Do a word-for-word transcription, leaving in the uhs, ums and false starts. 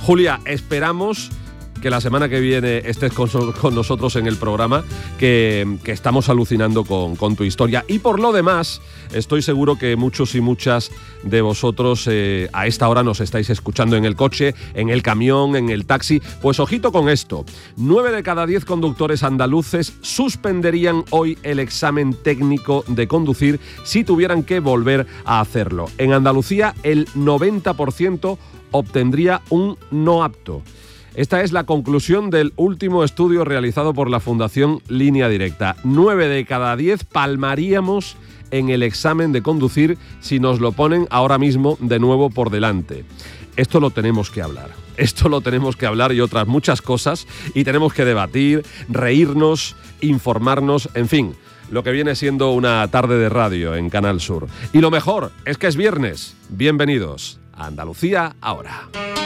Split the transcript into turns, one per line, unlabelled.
Julia, esperamos que la semana que viene estés con, con nosotros en el programa, que, que estamos alucinando con, con tu historia. Y por lo demás, estoy seguro que muchos y muchas de vosotros eh, a esta hora nos estáis escuchando en el coche, en el camión, en el taxi. Pues ojito con esto. Nueve de cada diez conductores andaluces suspenderían hoy el examen técnico de conducir si tuvieran que volver a hacerlo. En Andalucía, el noventa por ciento obtendría un no apto. Esta es la conclusión del último estudio realizado por la Fundación Línea Directa. Nueve de cada diez palmaríamos en el examen de conducir si nos lo ponen ahora mismo de nuevo por delante. Esto lo tenemos que hablar. Esto lo tenemos que hablar y otras muchas cosas. Y tenemos que debatir, reírnos, informarnos, en fin, lo que viene siendo una tarde de radio en Canal Sur. Y lo mejor es que es viernes. Bienvenidos a Andalucía Ahora.